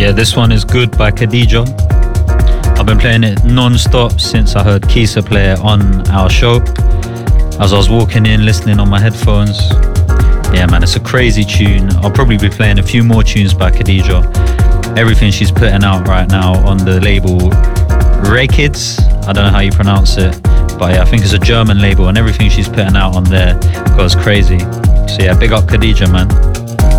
Yeah, this one is Good by Khadija. I've been playing it non-stop since I heard Kisa play it on our show. As I was walking in, listening on my headphones. Yeah, man, it's a crazy tune. I'll probably be playing a few more tunes by Khadija. Everything she's putting out right now on the label Ray Kids. I don't know how you pronounce it, but yeah, I think it's a German label, and everything she's putting out on there goes crazy. So yeah, big up Khadija, man.